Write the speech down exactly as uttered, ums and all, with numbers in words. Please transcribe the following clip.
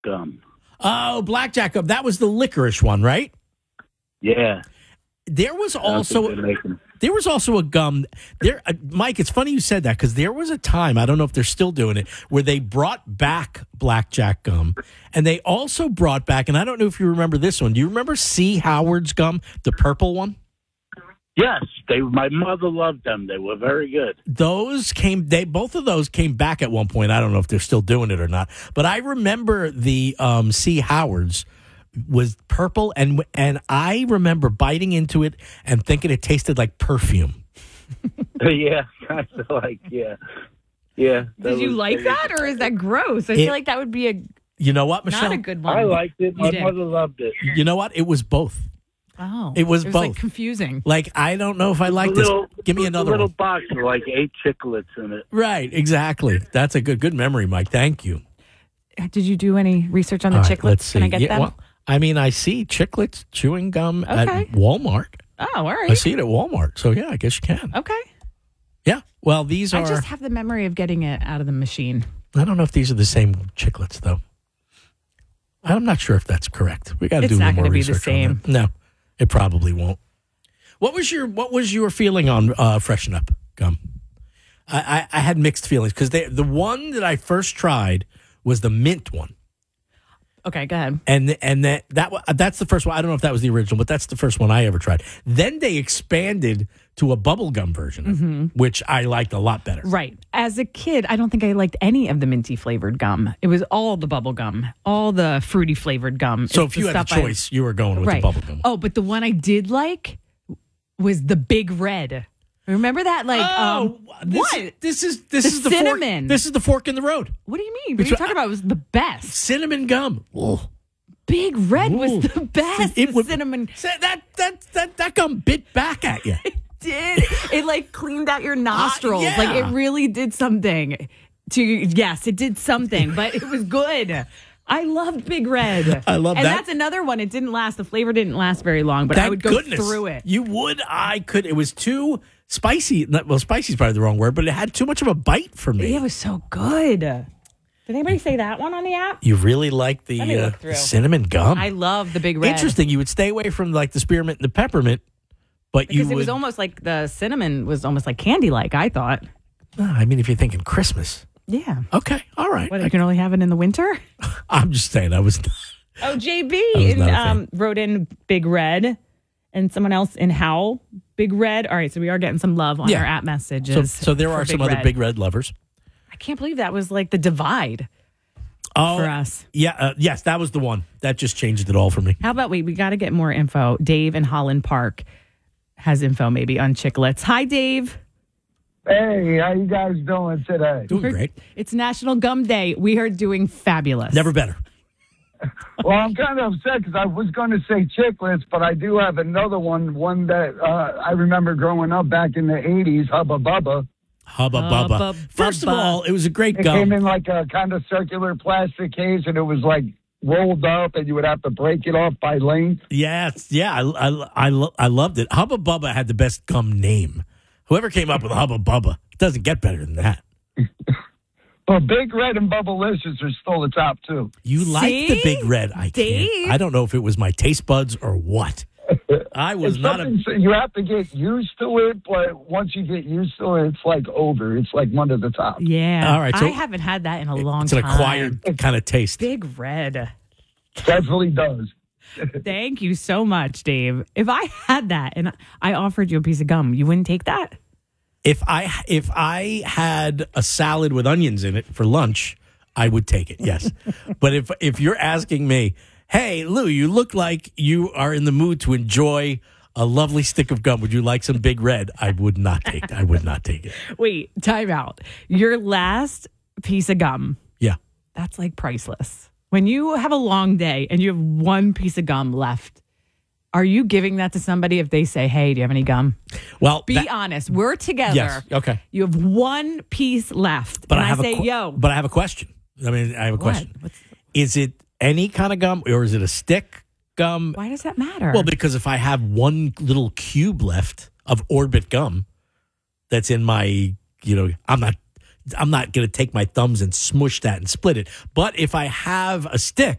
gum. Oh, blackjack gum. That was the licorice one, right? Yeah. There was That's also what they're making. there was also a gum there. Uh, Mike, it's funny you said that because there was a time, I don't know if they're still doing it, where they brought back blackjack gum, and they also brought back, and I don't know if you remember this one. Do you remember C. Howard's gum, the purple one? Yes, they. My mother loved them. They were very good. Those came. They both of those came back at one point. I don't know if they're still doing it or not. But I remember the um, C. Howard's was purple, and and I remember biting into it and thinking it tasted like perfume. Yeah, kind of like yeah, yeah. Did you was- like that, or is that gross? I It- feel like that would be a You know what, Michelle? not a good one. I liked it. My You did. mother loved it. You know what? It was both. Oh, It was like both. confusing. Like, I don't know if I like A this. little, Give me a another little one. box with like eight chiclets in it. Right, exactly. That's a good good memory, Mike. Thank you. Did you do any research on the All right, chiclets? let's see. Can I get Yeah, them? well, I mean, I see chiclets, chewing gum Okay. at Walmart. Oh, all I right. see it at Walmart. So, yeah, I guess you can. Okay. Yeah. Well, these are. I just have the memory of getting it out of the machine. I don't know if these are the same chiclets, though. I'm not sure if that's correct. We got to It's do a not little more gonna be the research on same. that. No, it probably won't. What was your What was your feeling on uh, Freshen Up gum? I, I, I had mixed feelings because the one that I first tried was the mint one. Okay, go ahead. And and that that wa- that's the first one. I don't know if that was the original, but that's the first one I ever tried. Then they expanded to a bubblegum version, of it, which I liked a lot better. Right. As a kid, I don't think I liked any of the minty flavored gum. It was all the bubble gum, all the fruity flavored gum. So It's if you the had the stuff I- choice, you were going with right. the bubblegum. Oh, but the one I did like was the Big Red. Remember that? Like, um, this, what? This is this The is the cinnamon. Fork, this is the fork in the road. What do you mean? What are you talking about? It was the best. Cinnamon gum. Oh. Big Red Ooh. was the best. It the would- cinnamon That that that that gum bit back at you. did. It like cleaned out your nostrils. yeah. Like it really did something. To yes, it did something, but it was good. I loved Big Red. I love and that. that's another one. It didn't last. The flavor didn't last very long, but Thank I would go goodness. through it. You would. I could. It was too spicy. Not, well, spicy is probably the wrong word, but it had too much of a bite for me. It was so good. Did anybody say that one on the app? You really like the Let me uh, look through. cinnamon gum. I love the Big Red. Interesting. You would stay away from like the spearmint and the peppermint, but Because you it would. was almost like the cinnamon was almost like candy like, I thought. Ah, I mean, if you're thinking Christmas, Yeah. okay, all right. What, I, you can only have it in the winter? I'm just saying. I was. Oh, J B I was in, not a fan. um, wrote in Big Red, and someone else in Howl, Big Red. All right, so we are getting some love on Yeah. our app messages. So, so there for are some Big other Red. big red lovers. I can't believe that was like the divide Oh, for us. yeah, uh, yes, that was the one that just changed it all for me. How about we? We got to get more info. Dave in Holland Park has info maybe on chiclets. Hi, Dave. Hey, how you guys doing today? Doing great. It's National Gum Day. We are doing fabulous. Never better. Well, I'm kind of upset because I was going to say chiclets, but I do have another one, one that uh, I remember growing up back in the eighties, Hubba Bubba. Hubba Hubba bubba. First of bubba. all, it was a great It gum. came in like a kind of circular plastic case, and it was like rolled up, and you would have to break it off by length. Yes, yeah, I, I, I, lo- I loved it. Hubba Bubba had the best gum name. Whoever came up with Hubba Bubba, it doesn't get better than that. But Big Red and Bubblicious are still the top two. You like the See? Big Red. I Dave? can't. I don't know if it was my taste buds or what. I was It's not a. something- so you have to get used to it, but once you get used to it, it's like over. It's like one of the top. Yeah. All right, so- I haven't had that in a long It's an time. acquired kind of taste. Big Red. Definitely does. Thank you so much, Dave. If I had that and I offered you a piece of gum, you wouldn't take that? If I if I had a salad with onions in it for lunch, I would take it. Yes, but if if you're asking me, hey Lou, you look like you are in the mood to enjoy a lovely stick of gum. Would you like some Big Red? I would not take. I would not take it. Wait, time out. Your last piece of gum, Yeah. that's like priceless. When you have a long day and you have one piece of gum left, are you giving that to somebody if they say, hey, do you have any gum? Well, Be that- honest. We're together. Yes. Okay. You have one piece left. But and I have say, a que- yo. But I have a question. I mean, I have a What? question. What's- Is it any kind of gum or is it a stick gum? Why does that matter? Well, because if I have one little cube left of Orbit gum that's in my, you know, I'm not I'm not going to take my thumbs and smush that and split it. But if I have a stick